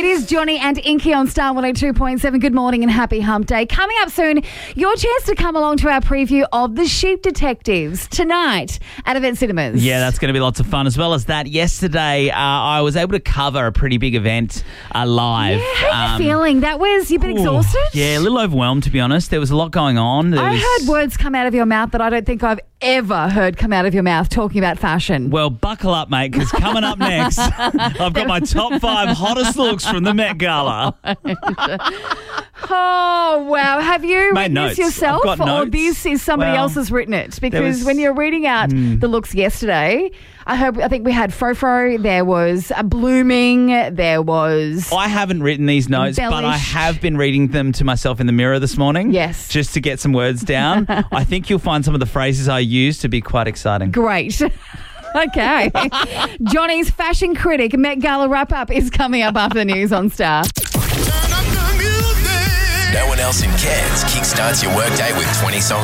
is Johnny and Inky on Star 102.7. Good morning and happy hump day. Coming up soon, your chance to come along to our preview of The Sheep Detectives tonight at Event Cinemas. Yeah, that's going to be lots of fun. As well as that, yesterday I was able to cover a pretty big event live. Yeah, how are you feeling? You've been exhausted? Yeah, a little overwhelmed, to be honest. There was a lot going on. I heard words come out of your mouth that I don't think I've ever heard come out of your mouth talking about fashion. Well, buckle up, mate, because coming up next, I've got my top 5 hottest looks from the Met Gala. Oh, wow. Have you written notes. this yourself? I've got or notes. this is somebody else has written it? Because when you're reading out the looks yesterday, I think we had Frofro, there was a Blooming, there was... I haven't written these notes, but I have been reading them to myself in the mirror this morning. Yes. Just to get some words down. I think you'll find some of the phrases I use to be quite exciting. Great. Okay. Johnny's fashion critic Met Gala wrap-up is coming up after the news on Star. No one else in Cairns kickstarts your workday with 20 songs.